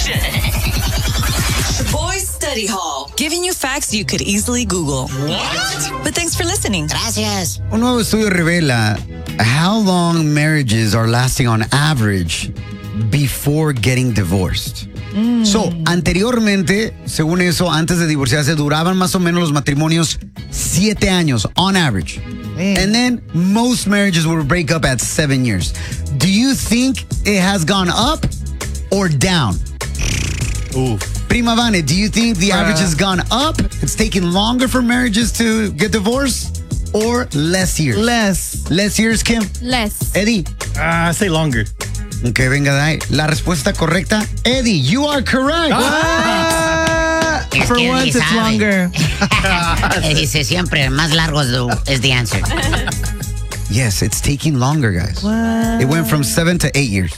station. Shaboy Study Hall, giving you facts you could easily Google. What? But thanks for listening. Gracias. Un nuevo estudio revela how long marriages are lasting on average before getting divorced. So, anteriormente, según eso, antes de divorciarse, duraban más o menos los matrimonios 7 años on average. And then most marriages will break up at 7 years. Do you think it has gone up or down? Ooh. Prima Vane, do you think the average has gone up? It's taking longer for marriages to get divorced? Or less years? Less years, Kim? Less. Eddie? I say longer. Ok, venga de ahí. La respuesta correcta, Eddie, you are correct. Es For que once, ni it's sabe. longer. Dice siempre, más largo is the answer. Yes, it's taking longer, guys. What? It went from 7 to 8 years.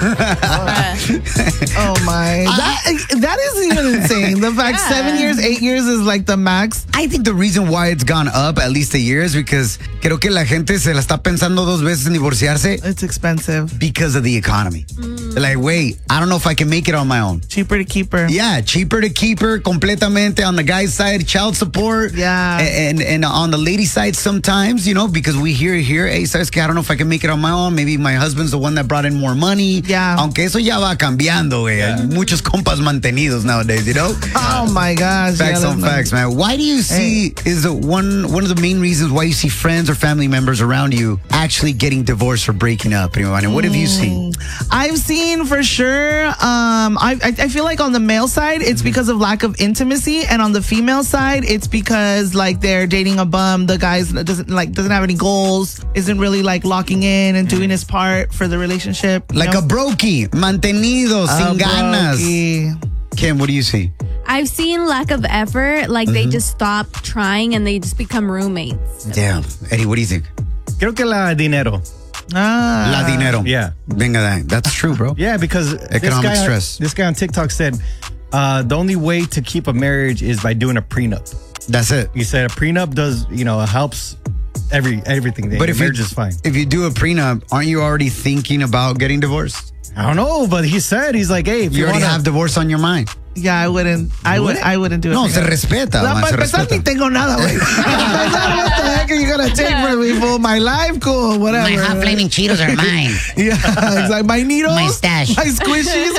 Oh my. That is even insane. The fact 7 years, 8 years is like the max. I think the reason why it's gone up at least a year is because creo que la gente se la está pensando 2 veces en divorciarse It's expensive. because of the economy. They're like, wait, I don't know if I can make it on my own. Cheaper to keep her. Yeah, cheaper to keep her completamente on the guy's side, child support. Yeah. And on the lady side sometimes, you know, because we hear here, hey, sabes que I don't know if I can make it on my own. Maybe my husband's the one that brought in more money. Yeah. Aunque eso ya va cambiando, güey. Hay muchos compas mantenidos nowadays, you know? Oh my gosh. Facts on facts, man. Why do you see, is it one of the main reasons why you see friends or family members around you actually getting divorced or breaking up? Prima Vane? What have you seen? I've seen for sure. I feel like on the male side, it's because of lack of intimacy, and on the female side, it's because like they're dating a bum. The guy doesn't have any goals, isn't really like locking in and doing his part for the relationship. Like a brokey, mantenido, sin ganas. Kim, what do you see? I've seen lack of effort. Like they just stop trying and they just become roommates. Damn. Eddie, what do you think? Creo que la dinero. La dinero. Yeah. Venga, that's true, bro. Yeah, because Economic stress. This guy on TikTok said the only way to keep a marriage is by doing a prenup. That's it. He said a prenup does, helps everything. But if marriage is fine. If you do a prenup, aren't you already thinking about getting divorced? I don't know, but he's like, hey, if You you already wanna, have divorce on your mind. Yeah, I wouldn't do it. No, se respeta. No, man, para se empezar, ni respeta. tengo nada, güey. What the heck are you gonna take from me, fool? My life, cool, whatever. My hot flaming Cheetos are mine. Yeah, exactly. My needles, My stash. my squishies.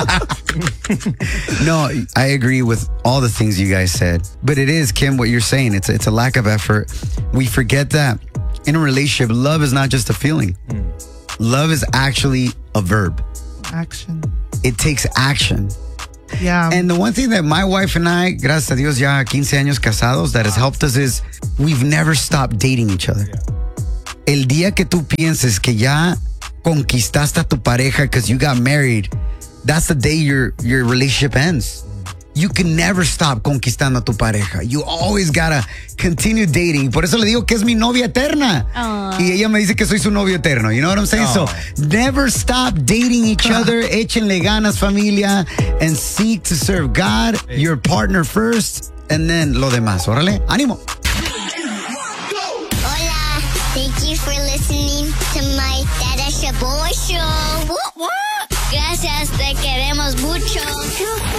No, I agree with all the things you guys said. But it is, Kim, what you're saying. It's a lack of effort. We forget that in a relationship, love is not just a feeling. Love is actually a verb. Action. It takes action. Yeah. And the one thing that my wife and I, gracias a Dios, ya 15 años casados, that has helped us is we've never stopped dating each other. El día que tú pienses que ya conquistaste a tu pareja because you got married, that's the day your relationship ends. You can never stop conquistando a tu pareja. You always gotta continue dating. Por eso le digo que es mi novia eterna. Aww. Y ella me dice que soy su novio eterno. You know what I'm saying? So never stop dating each other. Échenle ganas, familia. And seek to serve God, your partner first, and then lo demás. Órale, ánimo. Hola, thank you for listening to my Dada Shaboy Show. Gracias, te queremos mucho.